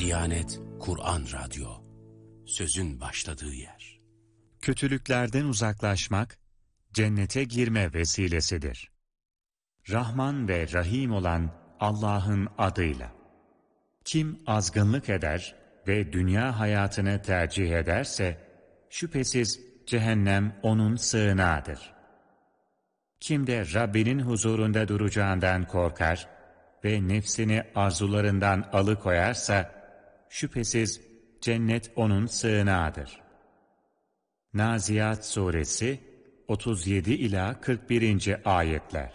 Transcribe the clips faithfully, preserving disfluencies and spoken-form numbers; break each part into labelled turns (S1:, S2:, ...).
S1: Diyanet Kur'an Radyo, sözün başladığı yer.
S2: Kötülüklerden uzaklaşmak, cennete girme vesilesidir. Rahman ve Rahim olan Allah'ın adıyla. Kim azgınlık eder ve dünya hayatını tercih ederse, şüphesiz cehennem onun sığınağıdır. Kim de Rabbinin huzurunda duracağından korkar ve nefsini arzularından alıkoyarsa, şüphesiz cennet onun sığınağıdır. Naziyat Suresi otuz yedi ila kırk birinci ayetler.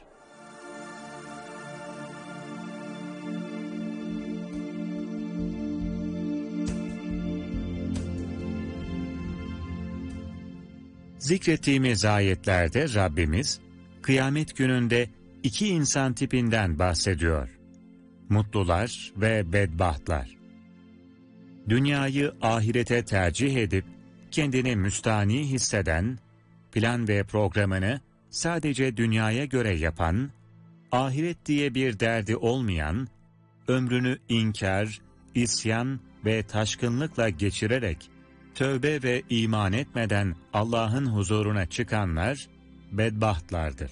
S2: Zikrettiğimiz ayetlerde Rabbimiz, kıyamet gününde iki insan tipinden bahsediyor. Mutlular ve bedbahtlar. Dünyayı ahirete tercih edip kendini müstahni hisseden, plan ve programını sadece dünyaya göre yapan, ahiret diye bir derdi olmayan, ömrünü inkar, isyan ve taşkınlıkla geçirerek tövbe ve iman etmeden Allah'ın huzuruna çıkanlar bedbahtlardır.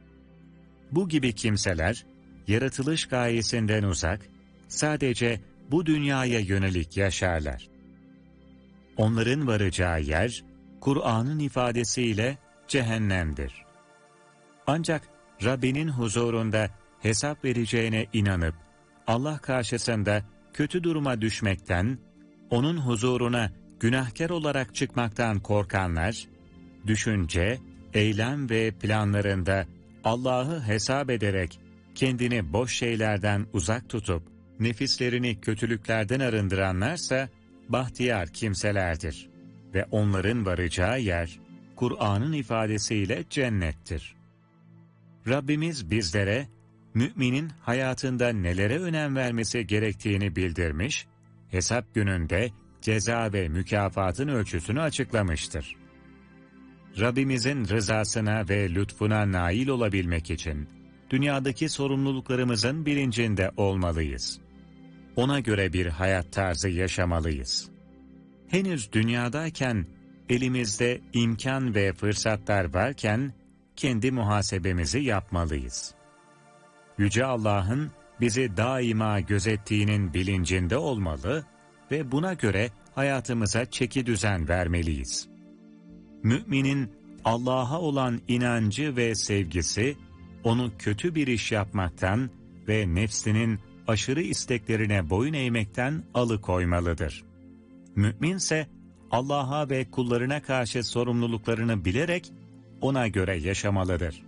S2: Bu gibi kimseler yaratılış gayesinden uzak, sadece bu dünyaya yönelik yaşarlar. Onların varacağı yer, Kur'an'ın ifadesiyle cehennemdir. Ancak Rabbinin huzurunda hesap vereceğine inanıp, Allah karşısında kötü duruma düşmekten, onun huzuruna günahkar olarak çıkmaktan korkanlar, düşünce, eylem ve planlarında Allah'ı hesap ederek kendini boş şeylerden uzak tutup, nefislerini kötülüklerden arındıranlarsa bahtiyar kimselerdir ve onların varacağı yer, Kur'an'ın ifadesiyle cennettir. Rabbimiz bizlere, müminin hayatında nelere önem vermesi gerektiğini bildirmiş, hesap gününde ceza ve mükafatın ölçüsünü açıklamıştır. Rabbimizin rızasına ve lütfuna nail olabilmek için, dünyadaki sorumluluklarımızın bilincinde olmalıyız. Ona göre bir hayat tarzı yaşamalıyız. Henüz dünyadayken, elimizde imkan ve fırsatlar varken, kendi muhasebemizi yapmalıyız. Yüce Allah'ın bizi daima gözettiğinin bilincinde olmalı ve buna göre hayatımıza çekidüzen vermeliyiz. Müminin Allah'a olan inancı ve sevgisi, onu kötü bir iş yapmaktan ve nefsinin aşırı isteklerine boyun eğmekten alıkoymalıdır. Müminse Allah'a ve kullarına karşı sorumluluklarını bilerek ona göre yaşamalıdır.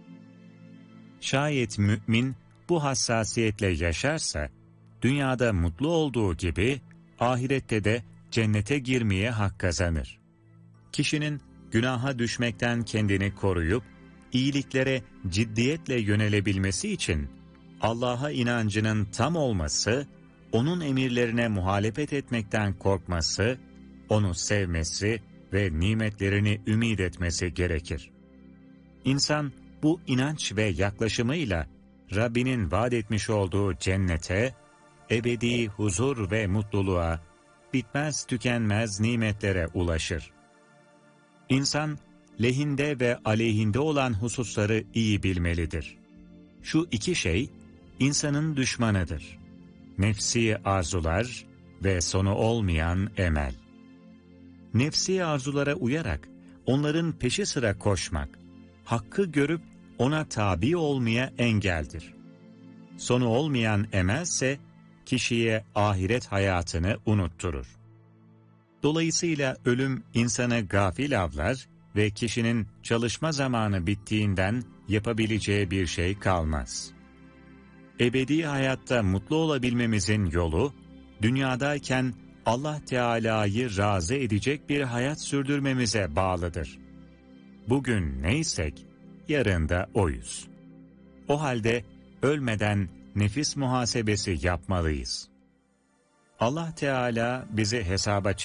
S2: Şayet mümin bu hassasiyetle yaşarsa, dünyada mutlu olduğu gibi ahirette de cennete girmeye hak kazanır. Kişinin günaha düşmekten kendini koruyup, iyiliklere ciddiyetle yönelebilmesi için, Allah'a inancının tam olması, onun emirlerine muhalefet etmekten korkması, onu sevmesi ve nimetlerini ümit etmesi gerekir. İnsan bu inanç ve yaklaşımıyla Rabbinin vaat etmiş olduğu cennete, ebedi huzur ve mutluluğa, bitmez tükenmez nimetlere ulaşır. İnsan, lehinde ve aleyhinde olan hususları iyi bilmelidir. Şu iki şey, insanın düşmanıdır. Nefsi arzular ve sonu olmayan emel. Nefsi arzulara uyarak, onların peşi sıra koşmak, hakkı görüp ona tabi olmaya engeldir. Sonu olmayan emelse, kişiye ahiret hayatını unutturur. Dolayısıyla ölüm insanı gafil avlar ve kişinin çalışma zamanı bittiğinden yapabileceği bir şey kalmaz. Ebedi hayatta mutlu olabilmemizin yolu, dünyadayken Allah Teala'yı razı edecek bir hayat sürdürmemize bağlıdır. Bugün neysek, yarın da oyuz. O halde ölmeden nefis muhasebesi yapmalıyız. Allah Teala bizi hesaba